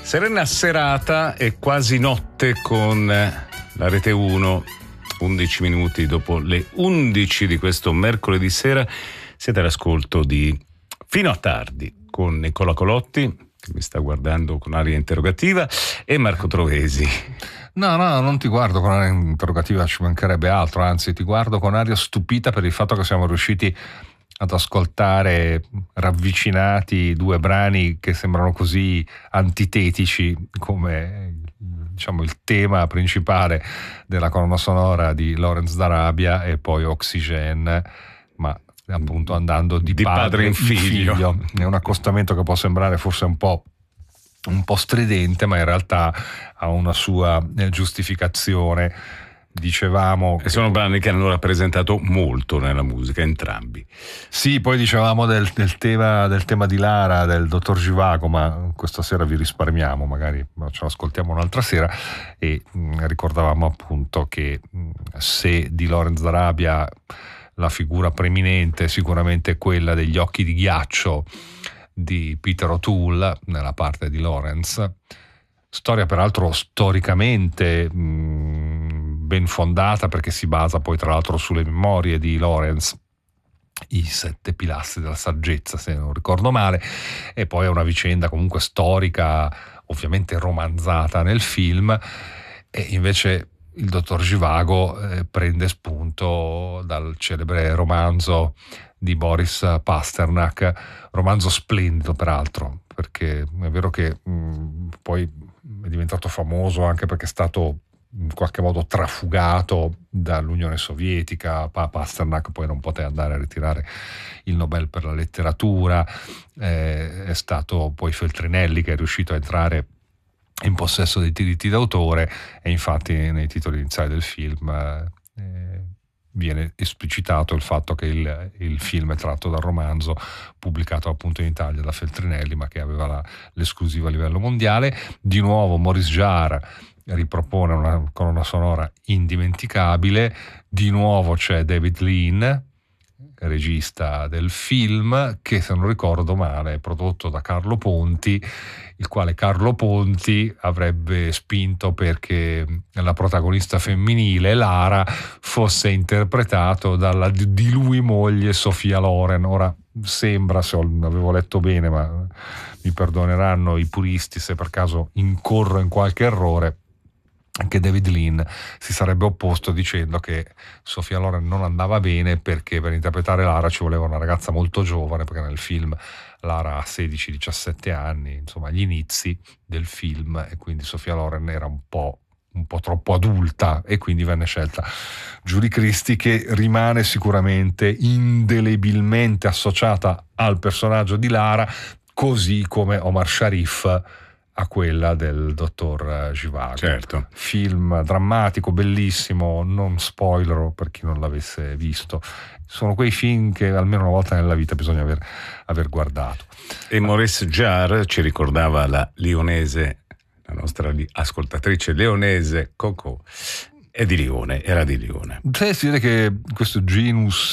Serena serata e quasi notte con la Rete 1, 11 minuti dopo le 11 di questo mercoledì sera. Siete all'ascolto di Fino a tardi con Nicola Colotti, che mi sta guardando con aria interrogativa, e Marco Trovesi. No, non ti guardo con aria interrogativa, ci mancherebbe altro, anzi ti guardo con aria stupita per il fatto che siamo riusciti ad ascoltare ravvicinati due brani che sembrano così antitetici come, diciamo, il tema principale della colonna sonora di Lawrence d'Arabia e poi Oxygen, ma appunto andando di padre in figlio. È un accostamento che può sembrare forse un po' stridente, ma in realtà ha una sua giustificazione. Dicevamo e sono brani che hanno rappresentato molto nella musica, entrambi. Sì, poi dicevamo del tema di Lara, del dottor Givago, ma questa sera vi risparmiamo, magari ce l'ascoltiamo un'altra sera. E ricordavamo appunto che se di Lawrence d'Arabia la figura preeminente è sicuramente quella degli occhi di ghiaccio di Peter O'Toole nella parte di Lawrence, storia peraltro storicamente ben fondata, perché si basa poi tra l'altro sulle memorie di Lawrence, i 7 pilastri della saggezza, se non ricordo male, e poi è una vicenda comunque storica, ovviamente romanzata nel film. E invece il dottor Givago prende spunto dal celebre romanzo di Boris Pasternak, romanzo splendido peraltro, perché è vero che poi è diventato famoso anche perché è stato in qualche modo trafugato dall'Unione Sovietica. Pasternak poi non poté andare a ritirare il Nobel per la letteratura, è stato poi Feltrinelli che è riuscito a entrare in possesso dei diritti d'autore, e infatti nei titoli iniziali del film viene esplicitato il fatto che il film è tratto dal romanzo pubblicato appunto in Italia da Feltrinelli, ma che aveva l'esclusiva a livello mondiale. Di nuovo Maurice Jarre ripropone una colonna sonora indimenticabile, di nuovo c'è David Lean, regista del film, che se non ricordo male è prodotto da Carlo Ponti, il quale Carlo Ponti avrebbe spinto perché la protagonista femminile, Lara, fosse interpretato dalla di lui moglie Sofia Loren. Ora sembra, se avevo letto bene, ma mi perdoneranno i puristi se per caso incorro in qualche errore, che David Lean si sarebbe opposto dicendo che Sofia Loren non andava bene perché per interpretare Lara ci voleva una ragazza molto giovane, perché nel film Lara ha 16-17 anni, insomma gli inizi del film, e quindi Sofia Loren era un po' troppo adulta, e quindi venne scelta Julie Christie, che rimane sicuramente indelebilmente associata al personaggio di Lara, così come Omar Sharif a quella del dottor Givago. Certo. Film drammatico, bellissimo, non spoilerò per chi non l'avesse visto. Sono quei film che almeno una volta nella vita bisogna aver guardato. E Maurice Jarre ci ricordava la lionese, la nostra ascoltatrice leonese Coco, è di Lione, era di Lione. Si vede che questo genius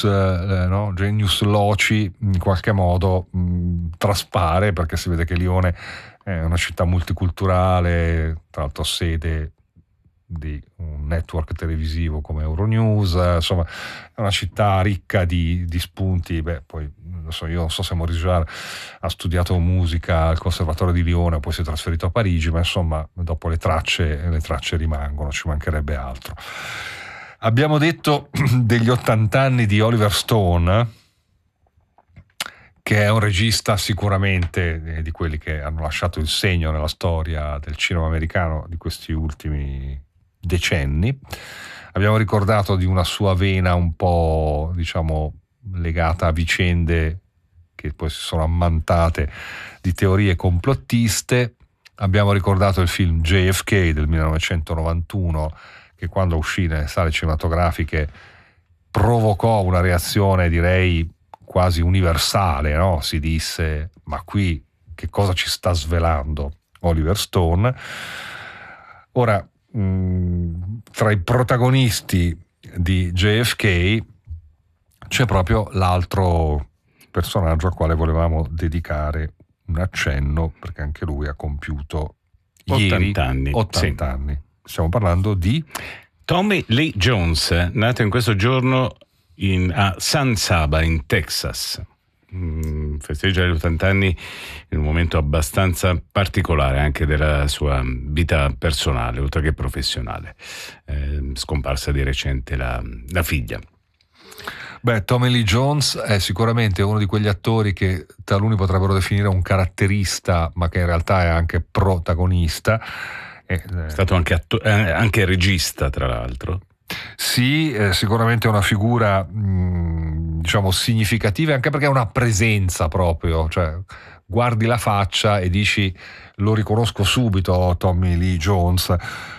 loci in qualche modo traspare, perché si vede che Lione è una città multiculturale, tra l'altro sede di un network televisivo come Euronews, insomma è una città ricca di spunti. Poi io non so se Maurice Jarre ha studiato musica al Conservatorio di Lione, poi si è trasferito a Parigi, ma insomma dopo le tracce rimangono, ci mancherebbe altro. Abbiamo detto degli 80 anni di Oliver Stone, che è un regista sicuramente di quelli che hanno lasciato il segno nella storia del cinema americano di questi ultimi decenni. Abbiamo ricordato di una sua vena un po', diciamo, legata a vicende che poi si sono ammantate di teorie complottiste. Abbiamo ricordato il film JFK del 1991, che quando uscì nelle sale cinematografiche provocò una reazione, direi, quasi universale, no? Si disse: ma qui che cosa ci sta svelando Oliver Stone? Ora, tra i protagonisti di JFK c'è proprio l'altro personaggio al quale volevamo dedicare un accenno, perché anche lui ha compiuto ieri, 80 anni. 80 sì. anni. Stiamo parlando di Tommy Lee Jones, nato in questo giorno a San Saba, in Texas. Festeggia gli 80 anni in un momento abbastanza particolare anche della sua vita personale, oltre che professionale. Scomparsa di recente la figlia. Beh, Tommy Lee Jones è sicuramente uno di quegli attori che taluni potrebbero definire un caratterista, ma che in realtà è anche protagonista. È stato anche regista, tra l'altro. Sì, sicuramente è una figura diciamo significativa, anche perché è una presenza proprio, cioè guardi la faccia e dici lo riconosco subito Tommy Lee Jones.